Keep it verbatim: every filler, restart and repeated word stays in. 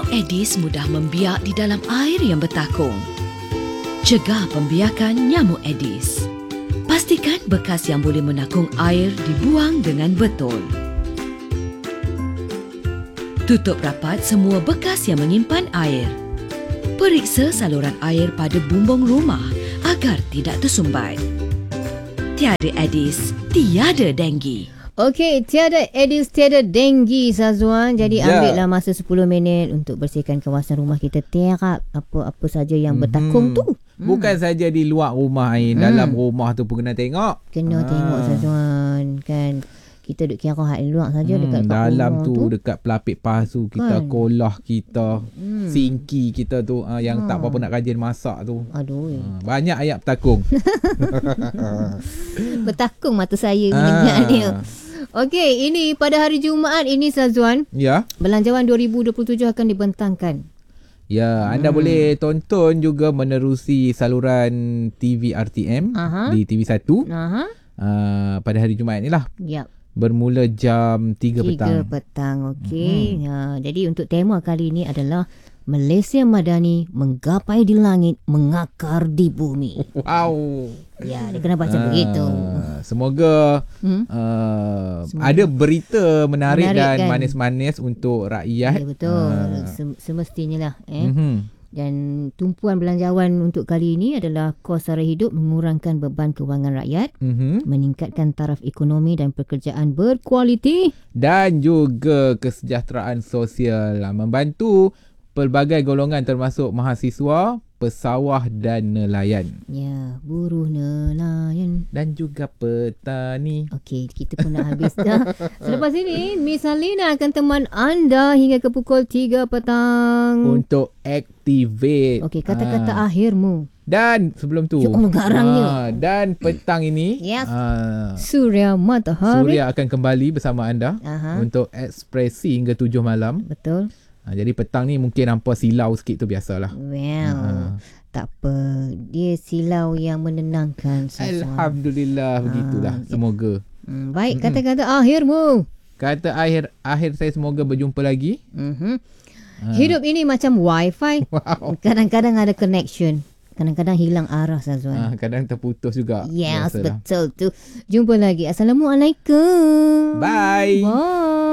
Nyamuk Aedes mudah membiak di dalam air yang bertakung. Cegah pembiakan nyamuk Aedes. Pastikan bekas yang boleh menakung air dibuang dengan betul. Tutup rapat semua bekas yang menyimpan air. Periksa saluran air pada bumbung rumah agar tidak tersumbat. Tiada Aedes, tiada denggi. Okey, tiada Aedes, tiada denggi, Sazwan. Jadi Ya. ambillah masa sepuluh minit untuk bersihkan kawasan rumah kita. Terap apa-apa saja yang bertakung Mhm. tu. Bukan saja di luar rumah ni, Hmm. dalam rumah tu pun kena tengok. Kena Ah. tengok, Sazwan. Kan kita duk kira hak luar saja Hmm, dekat kat dalam rumah tu, tu. dekat pelapik pasu kita, Kan? kolah kita, Hmm. singki kita tu, ah, yang tak Ah. apa-apa nak rajin masak tu. Aduh. Ah, banyak ayat bertakung. Bertakung mata saya mendengar Ah. dia. Okey, ini pada hari Jumaat ini, Sazwan. Ya. Belanjawan dua ribu dua puluh tujuh akan dibentangkan. Ya, anda Hmm. boleh tonton juga menerusi saluran T V R T M Aha. di T V satu Aha. uh, pada hari Jumaat ni lah. Yap. Bermula jam tiga Tiga petang. petang, okey. Hmm. Ha, jadi untuk tema kali ini adalah Malaysia Madani menggapai di langit, mengakar di bumi. Wow. Ya, dia kena baca Ah, begitu. Semoga Hmm? uh, Semoga. ada berita menarik, Menarik, dan kan? manis-manis untuk rakyat. Ya, betul. Ah. Sem- semestinya lah. Eh. Mhm. Dan tumpuan belanjawan untuk kali ini adalah kos sara hidup, mengurangkan beban kewangan rakyat, Mhm. meningkatkan taraf ekonomi dan pekerjaan berkualiti. Dan juga kesejahteraan sosial, lah, membantu pelbagai golongan termasuk mahasiswa, pesawah dan nelayan. Ya, buruh nelayan. Dan juga petani. Okey, kita pun nak habis dah. Selepas ini, Miss Alina akan teman anda hingga ke pukul tiga petang. Untuk activate. Okey, kata-kata Ah. akhirmu. Dan sebelum tu. Ya Allah, garangnya. ah, dan petang ini. Yes. ah, Surya Matahari. Suria akan kembali bersama anda. Aha. Untuk ekspresi hingga tujuh malam. Betul. Ha, jadi petang ni mungkin hampa silau sikit tu biasalah. Well, Ha. tak apa. Dia silau yang menenangkan. Sazwan. Alhamdulillah, begitulah. ya. Semoga. Hmm, baik, kata-kata akhirmu. Kata akhir akhir saya, semoga berjumpa lagi. Mhm. Hidup ini macam wifi. Wow. Kadang-kadang ada connection. Kadang-kadang hilang arah, Sazwan. Ha, kadang terputus juga. Yes, Biasalah. betul tu. Jumpa lagi. Assalamualaikum. Bye. Bye.